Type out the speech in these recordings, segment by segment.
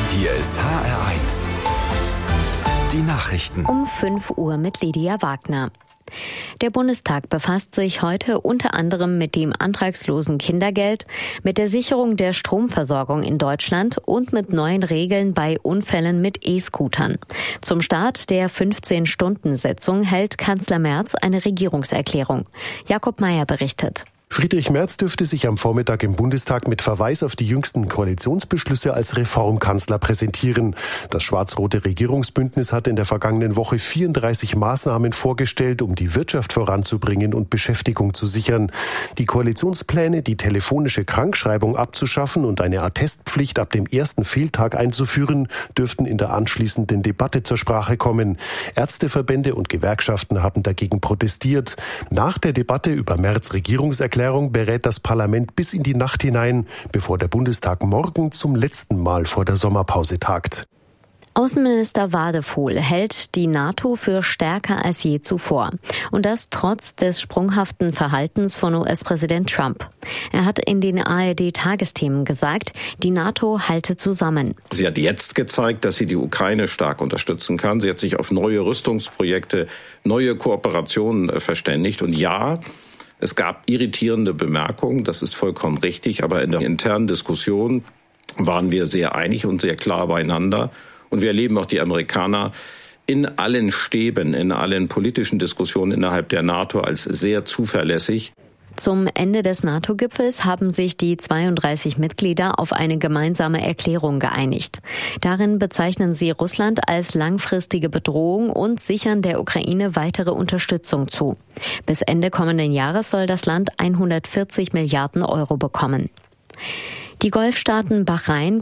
Hier ist HR1. Die Nachrichten. Um 5 Uhr mit Lydia Wagner. Der Bundestag befasst sich heute unter anderem mit dem antragslosen Kindergeld, mit der Sicherung der Stromversorgung in Deutschland und mit neuen Regeln bei Unfällen mit E-Scootern. Zum Start der 15-Stunden-Sitzung hält Kanzler Merz eine Regierungserklärung. Jakob Mayer berichtet. Friedrich Merz dürfte sich am Vormittag im Bundestag mit Verweis auf die jüngsten Koalitionsbeschlüsse als Reformkanzler präsentieren. Das schwarz-rote Regierungsbündnis hat in der vergangenen Woche 34 Maßnahmen vorgestellt, um die Wirtschaft voranzubringen und Beschäftigung zu sichern. Die Koalitionspläne, die telefonische Krankschreibung abzuschaffen und eine Attestpflicht ab dem ersten Fehltag einzuführen, dürften in der anschließenden Debatte zur Sprache kommen. Ärzteverbände und Gewerkschaften haben dagegen protestiert. Nach der Debatte über Merz' Regierungserklärung berät das Parlament bis in die Nacht hinein, bevor der Bundestag morgen zum letzten Mal vor der Sommerpause tagt. Außenminister Wadefuhl hält die NATO für stärker als je zuvor. Und das trotz des sprunghaften Verhaltens von US-Präsident Trump. Er hat in den ARD-Tagesthemen gesagt, die NATO halte zusammen. Sie hat jetzt gezeigt, dass sie die Ukraine stark unterstützen kann. Sie hat sich auf neue Rüstungsprojekte, neue Kooperationen verständigt. Und ja, es gab irritierende Bemerkungen, das ist vollkommen richtig, aber in der internen Diskussion waren wir sehr einig und sehr klar beieinander. Und wir erleben auch die Amerikaner in allen Stäben, in allen politischen Diskussionen innerhalb der NATO als sehr zuverlässig. Zum Ende des NATO-Gipfels haben sich die 32 Mitglieder auf eine gemeinsame Erklärung geeinigt. Darin bezeichnen sie Russland als langfristige Bedrohung und sichern der Ukraine weitere Unterstützung zu. Bis Ende kommenden Jahres soll das Land 140 Milliarden Euro bekommen. Die Golfstaaten Bahrain,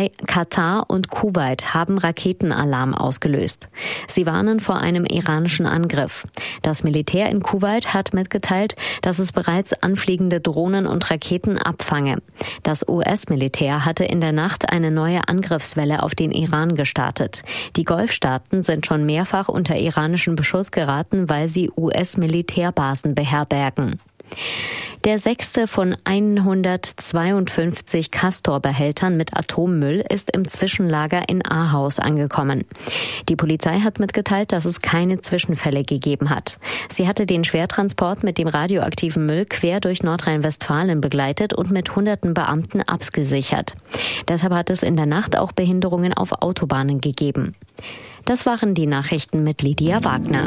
Katar und Kuwait haben Raketenalarm ausgelöst. Sie warnen vor einem iranischen Angriff. Das Militär in Kuwait hat mitgeteilt, dass es bereits anfliegende Drohnen und Raketen abfange. Das US-Militär hatte in der Nacht eine neue Angriffswelle auf den Iran gestartet. Die Golfstaaten sind schon mehrfach unter iranischen Beschuss geraten, weil sie US-Militärbasen beherbergen. Der 6. von 152 Castor-Behältern mit Atommüll ist im Zwischenlager in Ahaus angekommen. Die Polizei hat mitgeteilt, dass es keine Zwischenfälle gegeben hat. Sie hatte den Schwertransport mit dem radioaktiven Müll quer durch Nordrhein-Westfalen begleitet und mit hunderten Beamten abgesichert. Deshalb hat es in der Nacht auch Behinderungen auf Autobahnen gegeben. Das waren die Nachrichten mit Lydia Wagner.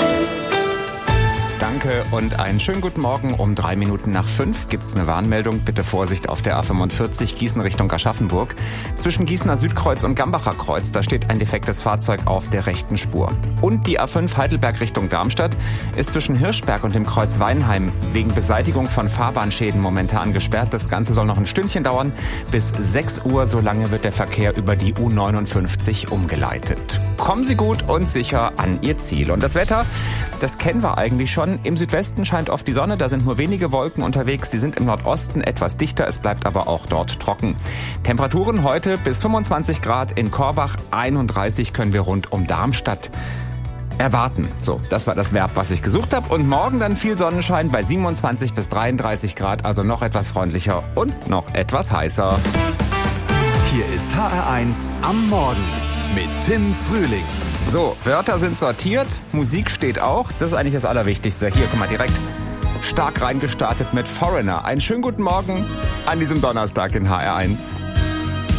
Danke und einen schönen guten Morgen. Um 5:03 gibt's eine Warnmeldung. Bitte Vorsicht auf der A45 Gießen Richtung Aschaffenburg. Zwischen Gießener Südkreuz und Gambacher Kreuz, da steht ein defektes Fahrzeug auf der rechten Spur. Und die A5 Heidelberg Richtung Darmstadt ist zwischen Hirschberg und dem Kreuz Weinheim wegen Beseitigung von Fahrbahnschäden momentan gesperrt. Das Ganze soll noch ein Stündchen dauern. Bis 6 Uhr, so lange wird der Verkehr über die U59 umgeleitet. Kommen Sie gut und sicher an Ihr Ziel. Und das Wetter, das kennen wir eigentlich schon. Im Südwesten scheint oft die Sonne, da sind nur wenige Wolken unterwegs. Sie sind im Nordosten etwas dichter, es bleibt aber auch dort trocken. Temperaturen heute bis 25 Grad in Korbach, 31 können wir rund um Darmstadt erwarten. So, das war das Verb, was ich gesucht habe. Und morgen dann viel Sonnenschein bei 27 bis 33 Grad, also noch etwas freundlicher und noch etwas heißer. Hier ist HR1 am Morgen mit Tim Frühling. So, Wörter sind sortiert, Musik steht auch. Das ist eigentlich das Allerwichtigste. Hier, guck mal, direkt stark reingestartet mit Foreigner. Einen schönen guten Morgen an diesem Donnerstag in HR1.